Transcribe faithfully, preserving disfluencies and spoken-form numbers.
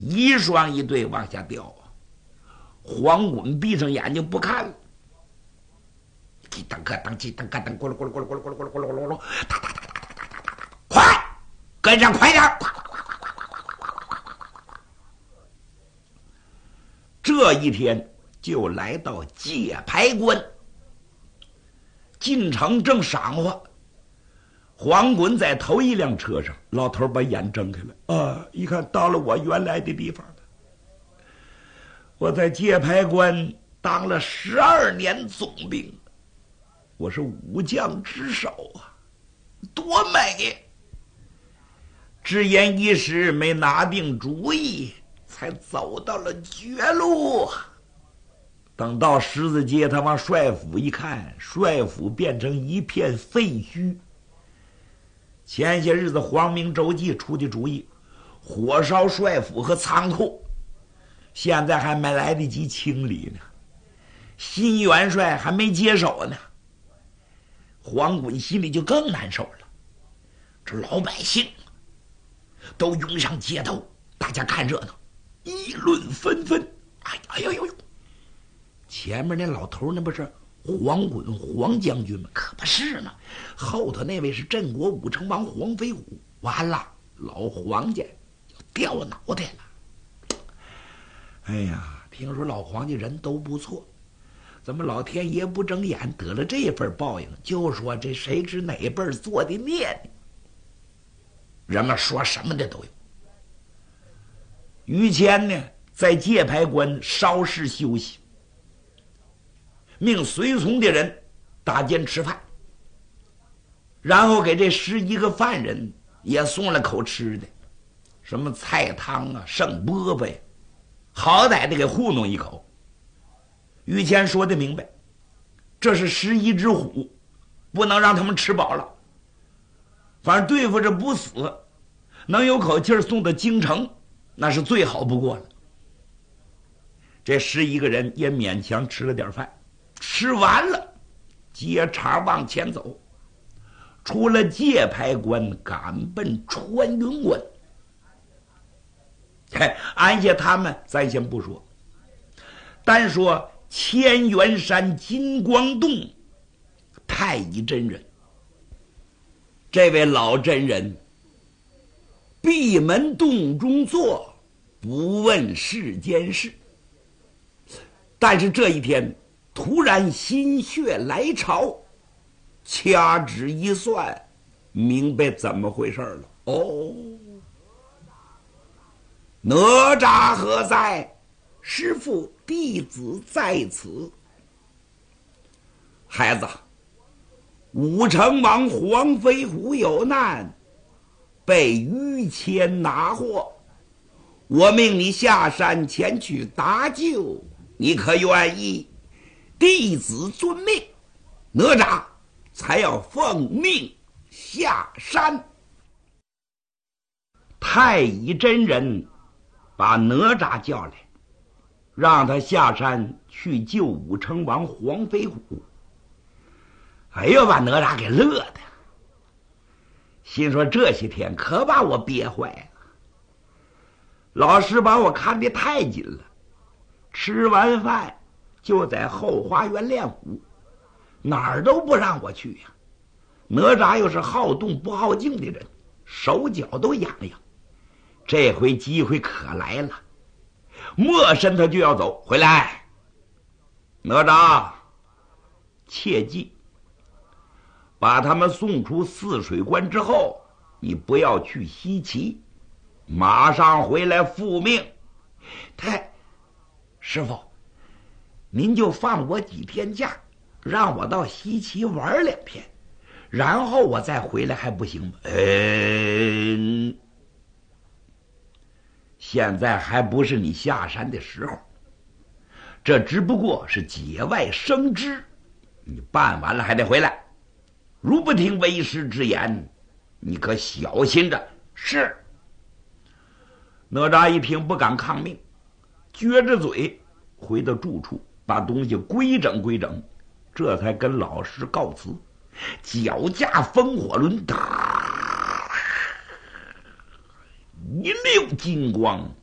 一双一对往下掉啊！黄滚闭上眼睛不看了，叽当咯当叽当咯当，咕噜咕噜咕噜咕噜咕噜咕噜咕噜咕噜咕噜，哒哒哒哒哒哒哒哒，快跟上，快点！快快快快快快快快快快快！这一天就来到界牌关，进城正晌午。黄滚在头一辆车上，老头把眼睁开了啊！一看到了我原来的地方了。我在界牌关当了十二年总兵，我是武将之首啊，多美！只言一时没拿定主意，才走到了绝路。等到十字街，他往帅府一看，帅府变成一片废墟。前些日子黄明周记出的主意，火烧帅府和仓库，现在还没来得及清理呢，新元帅还没接手呢。黄滚心里就更难受了。这老百姓都涌上街头，大家看热闹，议论纷纷。哎呀呦呦呦！前面那老头那不是黄滚黄将军吗？可不是嘛！后头那位是镇国武成王黄飞虎。完了，老黄家要掉脑袋了。哎呀，听说老黄家人都不错，怎么老天爷不睁眼，得了这份报应？就说这谁知哪辈儿做的孽呢？人们说什么的都有。于谦呢，在界牌关稍事休息，命随从的人打尖吃饭，然后给这十一个犯人也送了口吃的，什么菜汤啊、剩饽饽呀，好歹得给糊弄一口。于谦说的明白，这是十一只虎，不能让他们吃饱了。反正对付着不死，能有口气送到京城，那是最好不过了。这十一个人也勉强吃了点饭，吃完了，接茬往前走，出了界牌关，赶奔穿云关。嘿，安下他们咱先不说，单说千元山金光洞太乙真人。这位老真人闭门洞中坐，不问世间事。但是这一天突然心血来潮，掐指一算，明白怎么回事了。哦，哪吒何在？师父，弟子在此。孩子，武成王黄飞虎有难，被于谦拿获，我命你下山前去搭救，你可愿意？弟子遵命。哪吒才要奉命下山。太乙真人把哪吒叫来，让他下山去救武成王黄飞虎。哎呦，把哪吒给乐的，心说这些天可把我憋坏了。老师把我看得太紧了，吃完饭就在后花园练武，哪儿都不让我去呀。哪吒又是好动不好静的人，手脚都痒痒。这回机会可来了，没身他就要走。回来，哪吒，切记，把他们送出泗水关之后，你不要去西岐，马上回来复命。太师傅，您就放我几天假，让我到西岐玩两天，然后我再回来还不行吗？嗯，现在还不是你下山的时候，这只不过是节外生枝，你办完了还得回来。如不听为师之言，你可小心着。是。哪吒一听不敢抗命，撅着嘴回到住处，把东西规整规整，这才跟老师告辞。脚架风火轮，一溜金光